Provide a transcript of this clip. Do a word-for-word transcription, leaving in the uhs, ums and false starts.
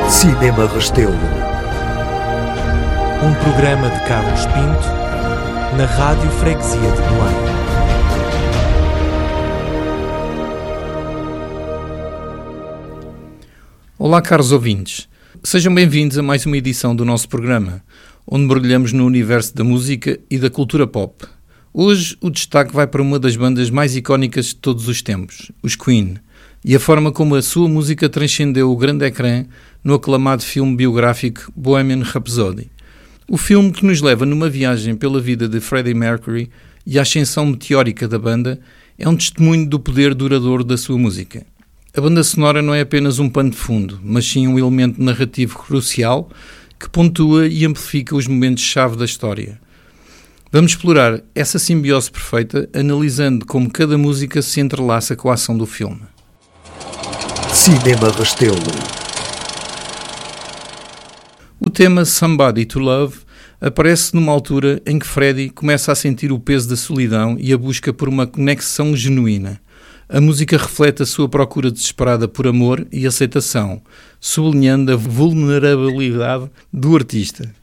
Cinema Restelo. Um programa de Carlos Pinto na Rádio Freguesia de Belém. Olá, caros ouvintes. Sejam bem-vindos a mais uma edição do nosso programa, onde mergulhamos no universo da música e da cultura pop. Hoje o destaque vai para uma das bandas mais icónicas de todos os tempos, os Queen, e a forma como a sua música transcendeu o grande ecrã no aclamado filme biográfico Bohemian Rhapsody. O filme que nos leva numa viagem pela vida de Freddie Mercury e a ascensão meteórica da banda é um testemunho do poder duradouro da sua música. A banda sonora não é apenas um pano de fundo, mas sim um elemento narrativo crucial que pontua e amplifica os momentos-chave da história. Vamos explorar essa simbiose perfeita, analisando como cada música se entrelaça com a ação do filme. Cinema Restelo. O tema Somebody to Love aparece numa altura em que Freddie começa a sentir o peso da solidão e a busca por uma conexão genuína. A música reflete a sua procura desesperada por amor e aceitação, sublinhando a vulnerabilidade do artista.